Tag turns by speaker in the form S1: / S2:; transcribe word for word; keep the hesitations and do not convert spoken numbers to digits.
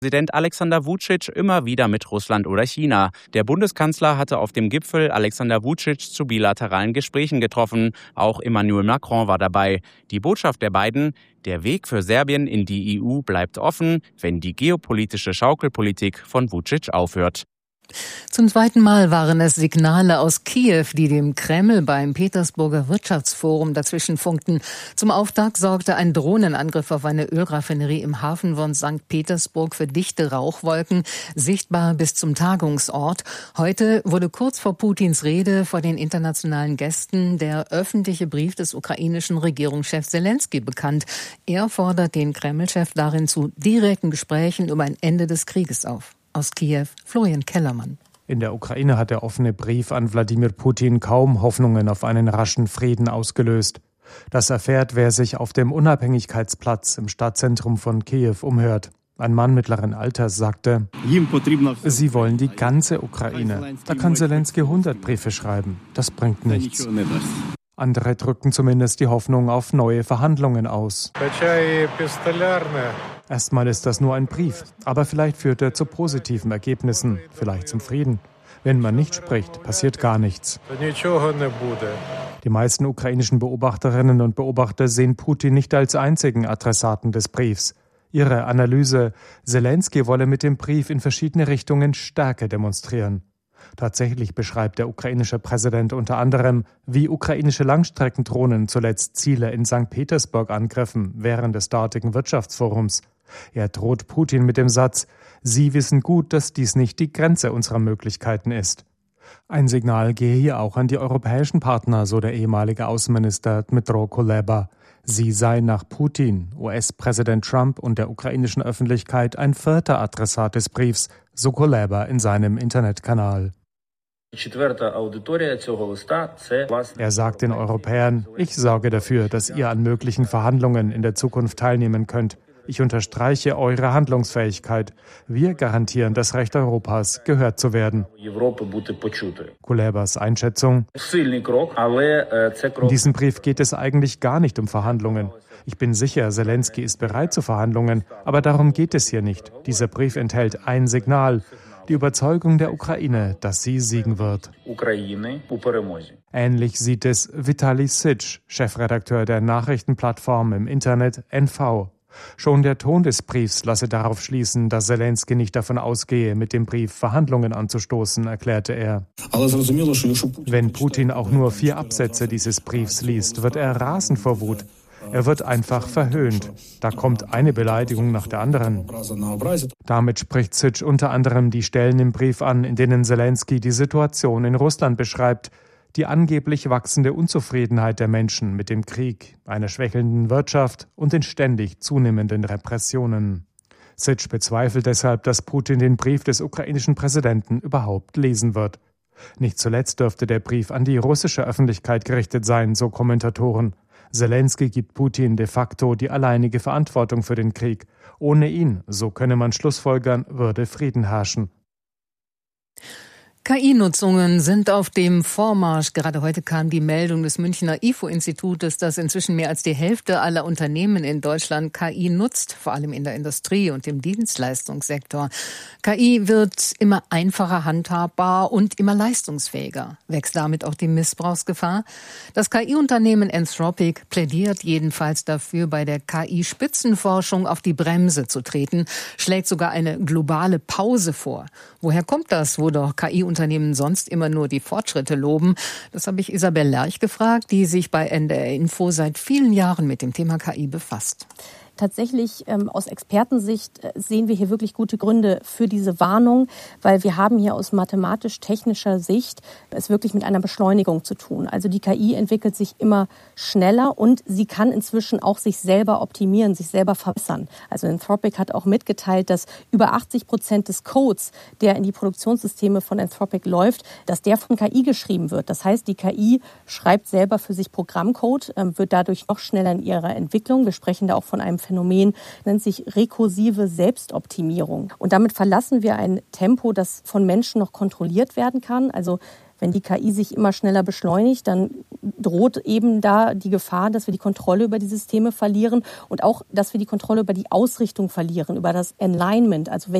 S1: Präsident Alexander Vučić immer wieder mit Russland oder China. Der Bundeskanzler hatte auf dem Gipfel Alexander Vučić zu bilateralen Gesprächen getroffen. Auch Emmanuel Macron war dabei. Die Botschaft der beiden: Der Weg für Serbien in die E U bleibt offen, wenn die geopolitische Schaukelpolitik von Vučić aufhört.
S2: Zum zweiten Mal waren es Signale aus Kiew, die dem Kreml beim Petersburger Wirtschaftsforum dazwischen funkten. Zum Auftakt sorgte ein Drohnenangriff auf eine Ölraffinerie im Hafen von Sankt Petersburg für dichte Rauchwolken, sichtbar bis zum Tagungsort. Heute wurde kurz vor Putins Rede vor den internationalen Gästen der öffentliche Brief des ukrainischen Regierungschefs Selenskyj bekannt. Er fordert den Kreml-Chef darin zu direkten Gesprächen über ein Ende des Krieges auf. Aus Kiew, Florian Kellermann.
S3: In der Ukraine hat der offene Brief an Wladimir Putin kaum Hoffnungen auf einen raschen Frieden ausgelöst. Das erfährt, wer sich auf dem Unabhängigkeitsplatz im Stadtzentrum von Kiew umhört. Ein Mann mittleren Alters sagte, sie wollen die ganze Ukraine. Da kann Selenskyj hundert Briefe schreiben. Das bringt nichts. Andere drückten zumindest die Hoffnung auf neue Verhandlungen aus. Erstmal ist das nur ein Brief, aber vielleicht führt er zu positiven Ergebnissen, vielleicht zum Frieden. Wenn man nicht spricht, passiert gar nichts. Die meisten ukrainischen Beobachterinnen und Beobachter sehen Putin nicht als einzigen Adressaten des Briefs. Ihre Analyse: Selenskyj wolle mit dem Brief in verschiedene Richtungen Stärke demonstrieren. Tatsächlich beschreibt der ukrainische Präsident unter anderem, wie ukrainische Langstreckendrohnen zuletzt Ziele in Sankt Petersburg angriffen während des dortigen Wirtschaftsforums. Er droht Putin mit dem Satz: Sie wissen gut, dass dies nicht die Grenze unserer Möglichkeiten ist. Ein Signal gehe hier auch an die europäischen Partner, so der ehemalige Außenminister Dmytro Kuleba. Sie sei nach Putin, U S-Präsident Trump und der ukrainischen Öffentlichkeit ein vierter Adressat des Briefs, so Kuleba in seinem Internetkanal. Er sagt den Europäern: Ich sorge dafür, dass ihr an möglichen Verhandlungen in der Zukunft teilnehmen könnt. Ich unterstreiche eure Handlungsfähigkeit. Wir garantieren das Recht Europas, gehört zu werden. Kulebas Einschätzung: In diesem Brief geht es eigentlich gar nicht um Verhandlungen. Ich bin sicher, Selenskyj ist bereit zu Verhandlungen, aber darum geht es hier nicht. Dieser Brief enthält ein Signal: die Überzeugung der Ukraine, dass sie siegen wird. Ähnlich sieht es Vitali Sitsch, Chefredakteur der Nachrichtenplattform im Internet N V. Schon der Ton des Briefs lasse darauf schließen, dass Selenskyj nicht davon ausgehe, mit dem Brief Verhandlungen anzustoßen, erklärte er. Wenn Putin auch nur vier Absätze dieses Briefs liest, wird er rasen vor Wut. Er wird einfach verhöhnt. Da kommt eine Beleidigung nach der anderen. Damit spricht Sitsch unter anderem die Stellen im Brief an, in denen Selenskyj die Situation in Russland beschreibt, die angeblich wachsende Unzufriedenheit der Menschen mit dem Krieg, einer schwächelnden Wirtschaft und den ständig zunehmenden Repressionen. Sitsch bezweifelt deshalb, dass Putin den Brief des ukrainischen Präsidenten überhaupt lesen wird. Nicht zuletzt dürfte der Brief an die russische Öffentlichkeit gerichtet sein, so Kommentatoren. Selenskyj gibt Putin de facto die alleinige Verantwortung für den Krieg. Ohne ihn, so könne man schlussfolgern, würde Frieden herrschen.
S2: K I-Nutzungen sind auf dem Vormarsch. Gerade heute kam die Meldung des Münchner I F O-Institutes, dass inzwischen mehr als die Hälfte aller Unternehmen in Deutschland K I nutzt, vor allem in der Industrie und im Dienstleistungssektor. K I wird immer einfacher handhabbar und immer leistungsfähiger. Wächst damit auch die Missbrauchsgefahr? Das K I-Unternehmen Anthropic plädiert jedenfalls dafür, bei der K I-Spitzenforschung auf die Bremse zu treten, schlägt sogar eine globale Pause vor. Woher kommt das, wo doch K I Unternehmen sonst immer nur die Fortschritte loben? Das habe ich Isabel Lerch gefragt, die sich bei N D R Info seit vielen Jahren mit dem Thema K I befasst.
S4: Tatsächlich ähm, aus Expertensicht äh, sehen wir hier wirklich gute Gründe für diese Warnung, weil wir haben hier aus mathematisch-technischer Sicht es wirklich mit einer Beschleunigung zu tun. Also die K I entwickelt sich immer schneller und sie kann inzwischen auch sich selber optimieren, sich selber verbessern. Also Anthropic hat auch mitgeteilt, dass über achtzig Prozent des Codes, der in die Produktionssysteme von Anthropic läuft, dass der von K I geschrieben wird. Das heißt, die K I schreibt selber für sich Programmcode, äh, wird dadurch noch schneller in ihrer Entwicklung. Wir sprechen da auch von einem Phänomen, nennt sich rekursive Selbstoptimierung. Und damit verlassen wir ein Tempo, das von Menschen noch kontrolliert werden kann. Also Wenn die K I sich immer schneller beschleunigt, dann droht eben da die Gefahr, dass wir die Kontrolle über die Systeme verlieren und auch, dass wir die Kontrolle über die Ausrichtung verlieren, über das Alignment, also